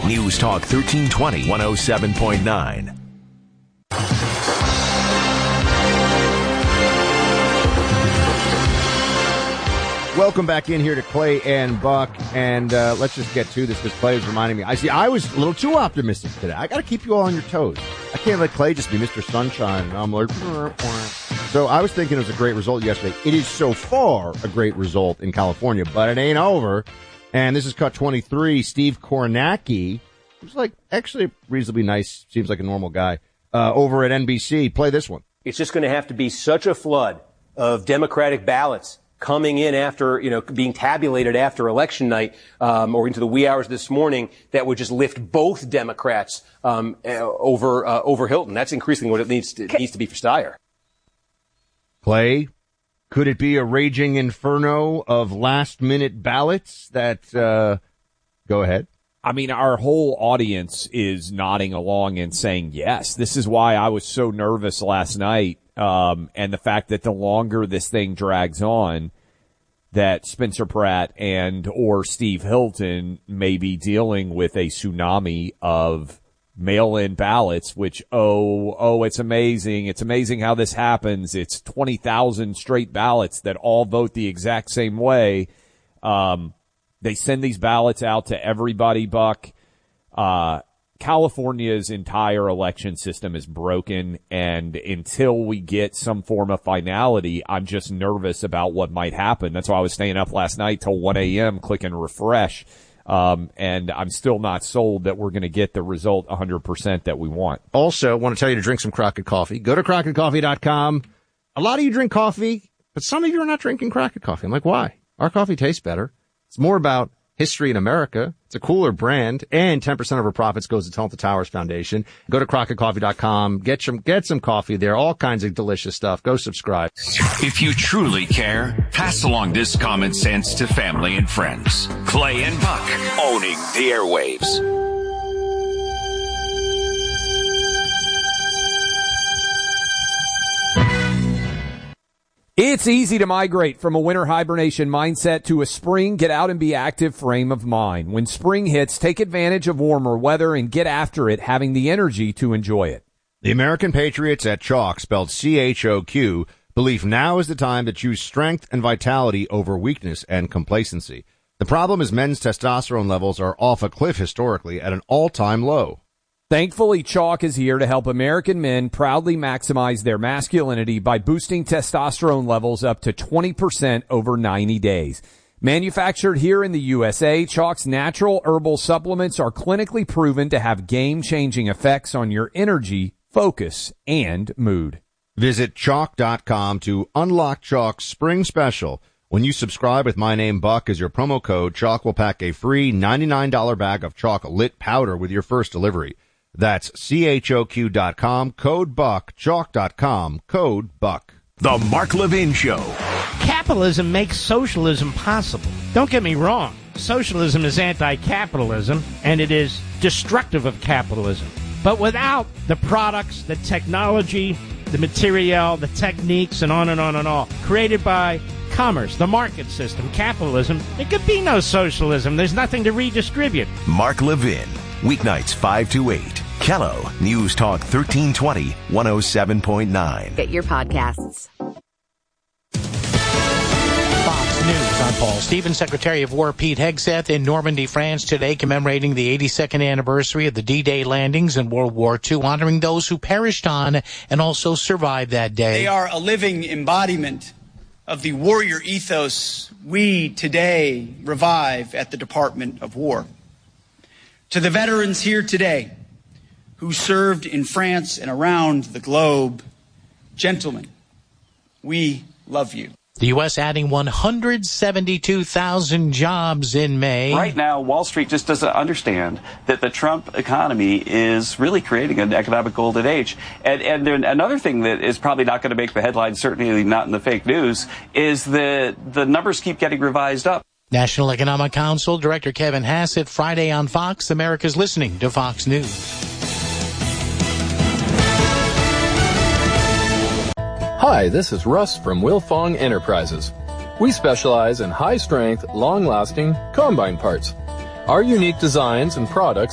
News Talk 1320, 107.9. Welcome back in here to Clay and Buck, and let's just get to this because Clay is reminding me. I was a little too optimistic today. I got to keep you all on your toes. I can't let Clay just be Mr. Sunshine. I'm like, so I was thinking it was a great result yesterday. It is so far a great result in California, but it ain't over. And this is cut 23. Steve Kornacki, who's like actually reasonably nice, seems like a normal guy, over at NBC. Play this one. It's just going to have to be such a flood of Democratic ballots coming in after, being tabulated after election night, or into the wee hours this morning, that would just lift both Democrats, over Hilton. That's increasingly what it needs to be for Steyer. Clay, could it be a raging inferno of last minute ballots that, go ahead? I mean, our whole audience is nodding along and saying yes. This is why I was so nervous last night. And the fact that the longer this thing drags on, that Spencer Pratt and or Steve Hilton may be dealing with a tsunami of mail-in ballots, which, it's amazing. It's amazing how this happens. It's 20,000 straight ballots that all vote the exact same way. They send these ballots out to everybody, Buck. California's entire election system is broken, and until we get some form of finality, I'm just nervous about what might happen. That's why I was staying up last night till 1 a.m. clicking refresh, and I'm still not sold that we're going to get the result 100% that we want. Also, I want to tell you to drink some Crockett coffee. Go to CrockettCoffee.com. A lot of you drink coffee, but some of you are not drinking Crockett coffee. I'm like, why? Our coffee tastes better. It's more about history in America. It's a cooler brand, and 10% of our profits goes to Tulsa Towers Foundation. Go to CrockettCoffee.com. Get some coffee there. All kinds of delicious stuff. Go subscribe. If you truly care, pass along this common sense to family and friends. Clay and Buck, owning the airwaves. It's easy to migrate from a winter hibernation mindset to a spring get out and be active frame of mind. When spring hits, take advantage of warmer weather and get after it, having the energy to enjoy it. The American Patriots at Chalk, spelled CHOQ, believe now is the time to choose strength and vitality over weakness and complacency. The problem is men's testosterone levels are off a cliff historically at an all-time low. Thankfully, Chalk is here to help American men proudly maximize their masculinity by boosting testosterone levels up to 20% over 90 days. Manufactured here in the USA, Chalk's natural herbal supplements are clinically proven to have game-changing effects on your energy, focus, and mood. Visit Chalk.com to unlock Chalk's spring special. When you subscribe with my name Buck as your promo code, Chalk will pack a free $99 bag of Chalk Lit Powder with your first delivery. That's CHOQ.com, code Buck, Chalk.com, code Buck. The Mark Levin Show. Capitalism makes socialism possible. Don't get me wrong. Socialism is anti-capitalism, and it is destructive of capitalism. But without the products, the technology, the material, the techniques, and on and on and on, created by commerce, the market system, capitalism, there could be no socialism. There's nothing to redistribute. Mark Levin, weeknights 5 to 8. Kello, News Talk 1320, 107.9. Get your podcasts. Fox News, I'm Paul Stevens. Secretary of War Pete Hegseth in Normandy, France today, commemorating the 82nd anniversary of the D-Day landings in World War II, honoring those who perished on and also survived that day. They are a living embodiment of the warrior ethos we today revive at the Department of War. To the veterans here today who served in France and around the globe, gentlemen, we love you. The U.S. adding 172,000 jobs in May. Right now, Wall Street just doesn't understand that the Trump economy is really creating an economic golden age. And another thing that is probably not going to make the headlines, certainly not in the fake news, is that the numbers keep getting revised up. National Economic Council Director Kevin Hassett, Friday on Fox. America's listening to Fox News. Hi, this is Russ from Wilfong Enterprises. We specialize in high-strength, long-lasting combine parts. Our unique designs and products